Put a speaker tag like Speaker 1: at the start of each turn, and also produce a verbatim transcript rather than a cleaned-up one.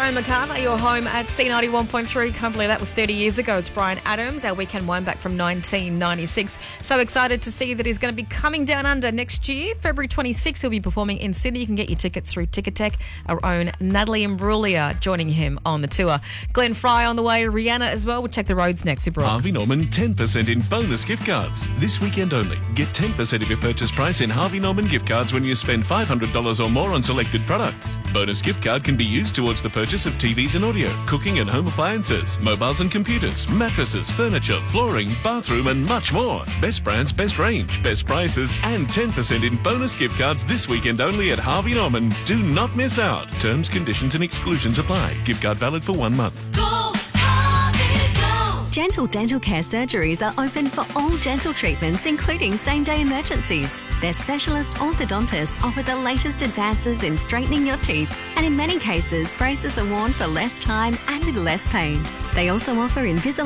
Speaker 1: Brian McCarthy, you're home at C ninety-one point three. Can't believe that was thirty years ago. It's Brian Adams, our weekend one back from nineteen ninety-six. So excited to see that he's going to be coming down under next year. February twenty-sixth, he'll be performing in Sydney. You can get your tickets through Ticketek. Our own Natalie Imbruglia joining him on the tour. Glenn Fry on the way, Rihanna as well. We'll check the roads next to Brooke.
Speaker 2: Harvey Norman ten percent in bonus gift cards. This weekend only. Get ten percent of your purchase price in Harvey Norman gift cards when you spend five hundred dollars or more on selected products. Bonus gift card can be used towards the purchase of T Vs and audio, cooking and home appliances, mobiles and computers, mattresses, furniture, flooring, bathroom and much more. Best brands, best range, best prices and ten percent in bonus gift cards this weekend only at Harvey Norman. Do not miss out. Terms, conditions and exclusions apply. Gift card valid for one month.
Speaker 3: Go, Harvey, go!
Speaker 4: Gentle Dental Care surgeries are open for all dental treatments, including same-day emergencies. Their specialist orthodontists offer the latest advances in straightening your teeth, and in many cases, braces are worn for less time and with less pain. They also offer Invisalign